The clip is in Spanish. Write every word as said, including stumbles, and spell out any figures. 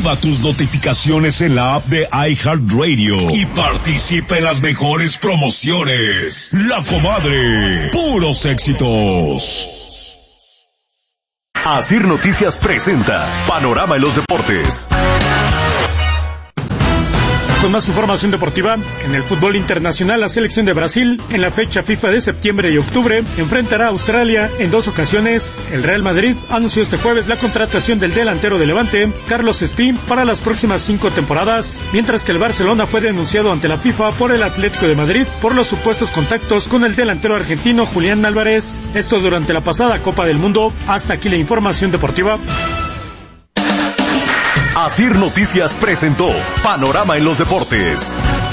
Activa tus notificaciones en la app de iHeartRadio y participa en las mejores promociones. La Comadre, puros éxitos. Asir Noticias presenta Panorama en los Deportes. Con más información deportiva, en el fútbol internacional, la selección de Brasil, en la fecha FIFA de septiembre y octubre, enfrentará a Australia en dos ocasiones. El Real Madrid anunció este jueves la contratación del delantero de Levante, Carlos Espín, para las próximas cinco temporadas, mientras que el Barcelona fue denunciado ante la FIFA por el Atlético de Madrid por los supuestos contactos con el delantero argentino Julián Álvarez. Esto durante la pasada Copa del Mundo. Hasta aquí la información deportiva. Asir Noticias presentó Panorama en los Deportes.